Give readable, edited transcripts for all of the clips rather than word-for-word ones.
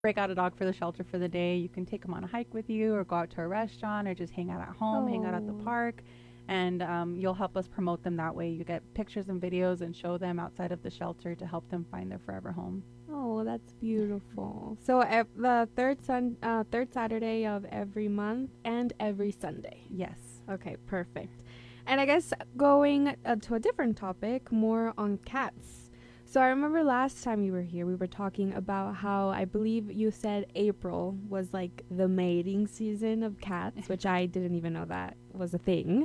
break out a dog for the shelter for the day, you can take them on a hike with you, or go out to a restaurant, or just hang out at home, hang out at the Oh. park, and you'll help us promote them that way. You get pictures and videos and show them outside of the shelter to help them find their forever home. Oh, that's beautiful. So the third Saturday of every month and every Sunday. Yes. Okay, perfect. And I guess going to a different topic, more on cats. So I remember last time you were here, we were talking about how I believe you said April was like the mating season of cats, which I didn't even know that was a thing.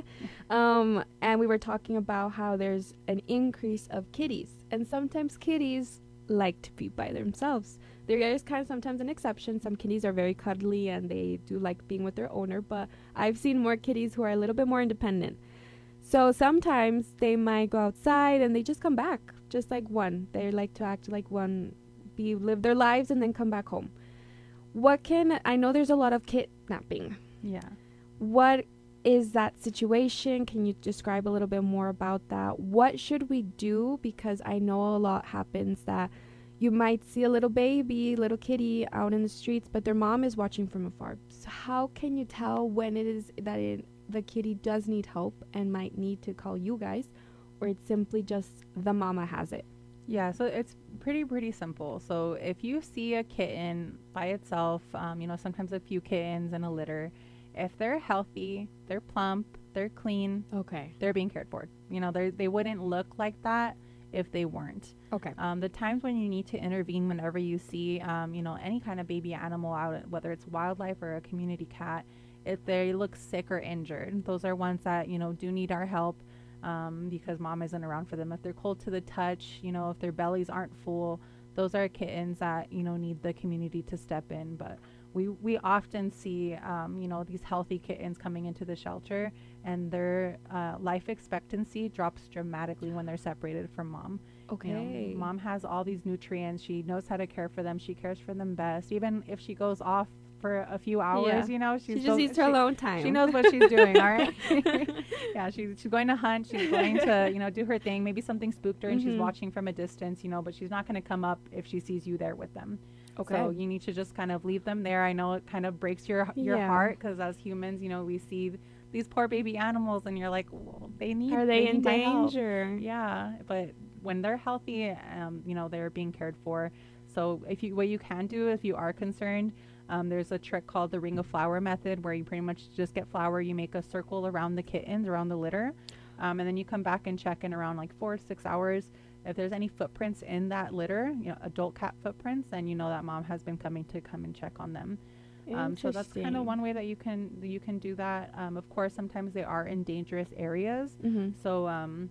And we were talking about how there's an increase of kitties, and sometimes kitties like to be by themselves. There is kind of sometimes an exception. Some kitties are very cuddly and they do like being with their owner, but I've seen more kitties who are a little bit more independent. So sometimes they might go outside and they just come back, just like one. They like to act like one, be live their lives and then come back home. What can I know? There's a lot of kidnapping. Yeah. What is that situation? Can you describe a little bit more about that? What should we do? Because I know a lot happens that you might see a little baby, little kitty out in the streets, but their mom is watching from afar. So how can you tell when it is that the kitty does need help and might need to call you guys, or it's simply just the mama has it? Yeah, so it's pretty simple. So if you see a kitten by itself, sometimes a few kittens in a litter, if they're healthy, they're plump, they're clean, Okay. they're being cared for. They wouldn't look like that if they weren't. Okay. The times when you need to intervene whenever you see, any kind of baby animal out, whether it's wildlife or a community cat, if they look sick or injured, those are ones that, do need our help, because mom isn't around for them. If they're cold to the touch, if their bellies aren't full, those are kittens that, need the community to step in. But we often see, these healthy kittens coming into the shelter, and their life expectancy drops dramatically when they're separated from mom. Okay. Mom has all these nutrients. She knows how to care for them. She cares for them best. Even if she goes off for a few hours, She just needs her alone time. she knows what she's doing. All right. Yeah, she's going to hunt. She's going to do her thing. Maybe something spooked her and she's watching from a distance. But she's not going to come up if she sees you there with them. Okay. So you need to just kind of leave them there. I know it kind of breaks your Yeah. heart, because as humans, we see these poor baby animals and you're like, well, Are they in need my help. danger? Yeah, but when they're healthy, they're being cared for. So what you can do if you are concerned, there's a trick called the ring of flour method, where you pretty much just get flour, you make a circle around the kittens, around the litter, and then you come back and check in around like 4 to 6 hours. If there's any footprints in that litter, adult cat footprints, then you know that mom has been coming to come and check on them. So that's kind of one way that you can do that. Of course, sometimes they are in dangerous areas. Mm-hmm. So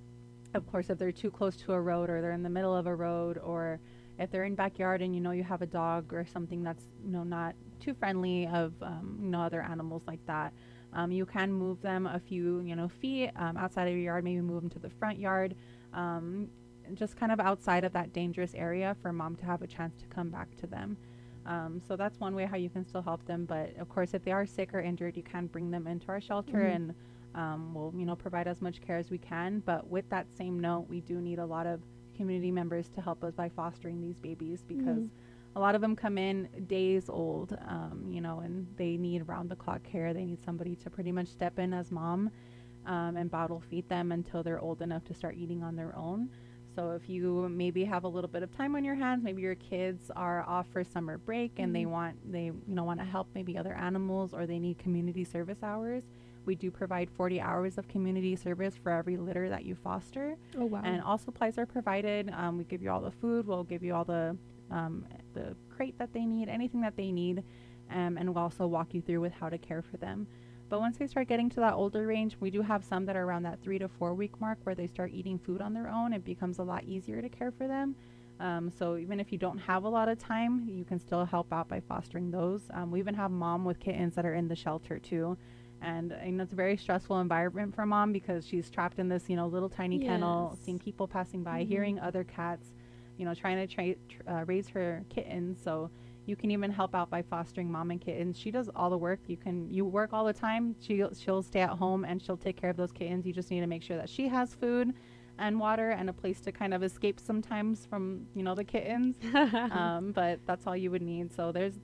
of course, if they're too close to a road, or they're in the middle of a road, or if they're in backyard and you have a dog or something that's not too friendly of other animals like that, you can move them a few feet outside of your yard. Maybe move them to the front yard, just kind of outside of that dangerous area for mom to have a chance to come back to them. So that's one way how you can still help them. But of course, if they are sick or injured, you can bring them into our shelter, and we'll provide as much care as we can. But with that same note, we do need a lot of community members to help us by fostering these babies, because a lot of them come in days old, and they need round the clock care. They need somebody to pretty much step in as mom, and bottle feed them until they're old enough to start eating on their own. So if you maybe have a little bit of time on your hands, maybe your kids are off for summer break and they want to help maybe other animals, or they need community service hours. We do provide 40 hours of community service for every litter that you foster. Oh wow. And all supplies are provided. We give you all the food. We'll give you all the crate that they need, anything that they need, and we'll also walk you through with how to care for them. But once they start getting to that older range, we do have some that are around that 3 to 4 week mark, where they start eating food on their own. It becomes a lot easier to care for them. So even if you don't have a lot of time, you can still help out by fostering those. We even have mom with kittens that are in the shelter too. And it's a very stressful environment for mom, because she's trapped in this, little tiny kennel, seeing people passing by, hearing other cats, trying to raise her kittens. So you can even help out by fostering mom and kittens. She does all the work. You work all the time. She'll stay at home and she'll take care of those kittens. You just need to make sure that she has food, and water and a place to kind of escape sometimes from, the kittens. But that's all you would need. So